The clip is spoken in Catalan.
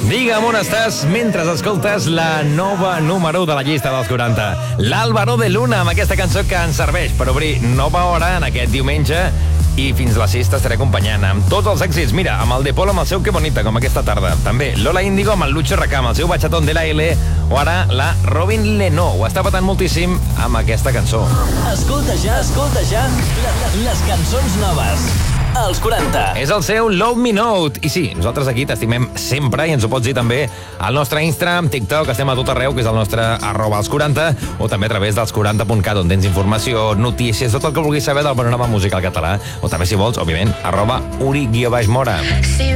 Digue'm on estàs mentre escoltes la nova número de la llista dels 40. L'Álvaro de Luna, amb aquesta cançó que ens serveix per obrir nova hora en aquest diumenge i fins a les 6 t'estaré acompanyant amb tots els èxits. Mira, amb el De Pol amb el seu Que Bonita, com aquesta tarda. També Lola Índigo amb el Lucho Racà, amb el seu Bachatón de la L, o ara la Robin Lenó. Ho està patant moltíssim amb aquesta cançó. Escolta ja les cançons noves. Els 40. És el seu Love Me Note. I sí, nosaltres aquí t'estimem sempre i ens ho pots dir també al nostre Instagram, TikTok, estem a tot arreu, que és el nostre @els40, o també a través dels 40.cat, on tens informació, notícies, tot el que vulguis saber del panorama musical català, o també, si vols, òbviament, @Uri_Mora.